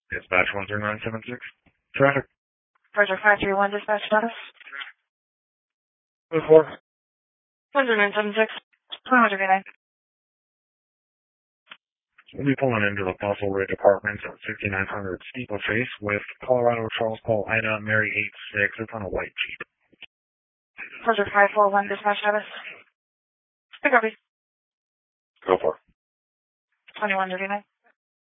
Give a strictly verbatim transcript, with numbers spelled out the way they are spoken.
Dispatch one three nine seven six. Traffic. Roger, five three one, dispatch status. Move four. one three nine seven six. one hundred nine. We'll be pulling into the Fossil Ridge Apartments at sixty-nine hundred Steeplechase with Colorado Charles Paul Ida Mary eight six. It's on a white Jeep. Roger, five four one, dispatch status. Pick up. Go for it. twenty-one thirty-nine.